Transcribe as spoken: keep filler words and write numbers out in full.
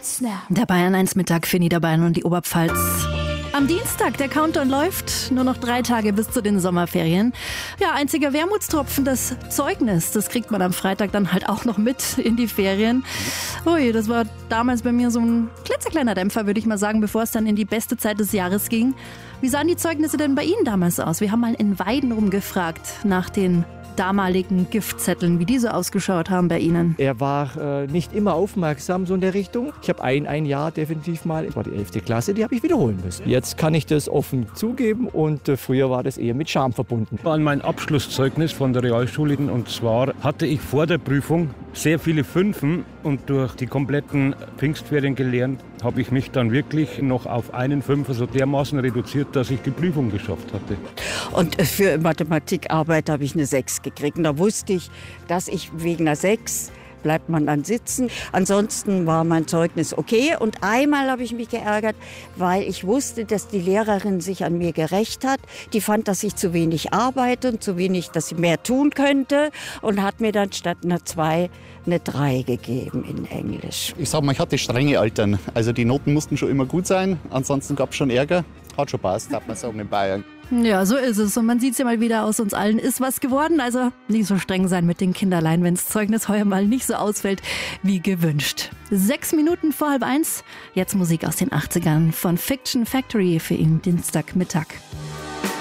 Der Bayern eins Mittag für Niederbayern und die Oberpfalz. Am Dienstag, der Countdown läuft, nur noch drei Tage bis zu den Sommerferien. Ja, einziger Wermutstropfen, das Zeugnis, das kriegt man am Freitag dann halt auch noch mit in die Ferien. Ui, das war damals bei mir so ein klitzekleiner Dämpfer, würde ich mal sagen, bevor es dann in die beste Zeit des Jahres ging. Wie sahen die Zeugnisse denn bei Ihnen damals aus? Wir haben mal in Weiden rumgefragt nach den damaligen Giftzetteln, wie diese ausgeschaut haben bei Ihnen. Er war äh, nicht immer aufmerksam so in der Richtung. Ich habe ein, ein Jahr definitiv mal, das war die elfte Klasse, die habe ich wiederholen müssen. Jetzt kann ich das offen zugeben und äh, früher war das eher mit Scham verbunden. Das war mein Abschlusszeugnis von der Realschule und zwar hatte ich vor der Prüfung sehr viele Fünfen und durch die kompletten Pfingstferien gelernt, habe ich mich dann wirklich noch auf einen Fünfer so dermaßen reduziert, dass ich die Prüfung geschafft hatte. Und für Mathematikarbeit habe ich eine sechs gekriegt. Und da wusste ich, dass ich wegen einer sechs bleibt man dann sitzen. Ansonsten war mein Zeugnis okay. Und einmal habe ich mich geärgert, weil ich wusste, dass die Lehrerin sich an mir gerächt hat. Die fand, dass ich zu wenig arbeite und zu wenig, dass ich mehr tun könnte. Und hat mir dann statt einer zwei eine drei gegeben in Englisch. Ich sag mal, ich hatte strenge Eltern. Also die Noten mussten schon immer gut sein. Ansonsten gab es schon Ärger. Hat schon passt, darf man sagen, in Bayern. Ja, so ist es. Und man sieht es ja mal wieder, aus uns allen ist was geworden. Also nicht so streng sein mit den Kinderlein, wenn das Zeugnis heuer mal nicht so ausfällt wie gewünscht. Sechs Minuten vor halb eins. Jetzt Musik aus den achtzigern von Fiction Factory für ihn Dienstagmittag.